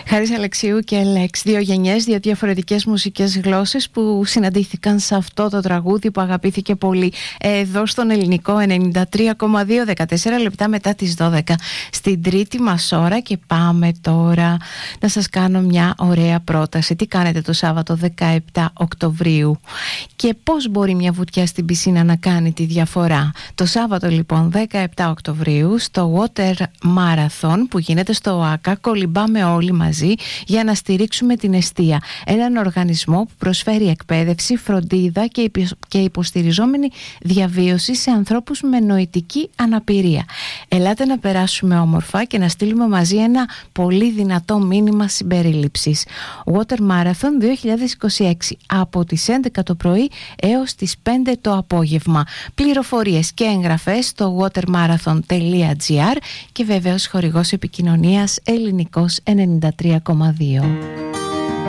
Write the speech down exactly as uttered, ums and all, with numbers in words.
Χάρης Αλεξίου και Λέξ, δύο γενιές, δύο διαφορετικές μουσικές γλώσσες που συναντήθηκαν σε αυτό το τραγούδι που αγαπήθηκε πολύ εδώ στον ελληνικό ενενήντα τρία κόμμα δύο, δεκατέσσερα λεπτά μετά τις δώδεκα στην τρίτη μας ώρα. Και πάμε τώρα να σας κάνω μια ωραία πρόταση. Τι κάνετε το Σάββατο δεκαεπτά Οκτωβρίου και πώς μπορεί μια βουτιά στην πισίνα να κάνει τη διαφορά? Το Σάββατο λοιπόν δεκαεπτά Οκτωβρίου στο Water Marathon που γίνεται στο ΟΑΚΑ κολυμπάμε όλοι μαζί για να στηρίξουμε την εστία, έναν οργανισμό που προσφέρει εκπαίδευση, φροντίδα και υποστηριζόμενη διαβίωση σε ανθρώπους με νοητική αναπηρία. Ελάτε να περάσουμε όμορφα και να στείλουμε μαζί ένα πολύ δυνατό μήνυμα συμπερίληψης. Water Marathon δύο χιλιάδες είκοσι έξι από τις έντεκα το πρωί έως τις πέντε το απόγευμα. Πληροφορίες και εγγραφές στο watermarathon τελεία gr και βεβαίως χορηγός επικοινωνίας Ελληνικός ενενήντα τρία κόμμα δύο.